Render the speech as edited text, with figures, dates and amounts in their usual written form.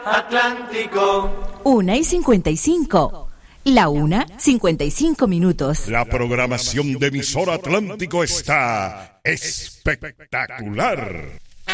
Atlántico. 1:55. La 1:55. La programación de Emisora Atlántico está espectacular.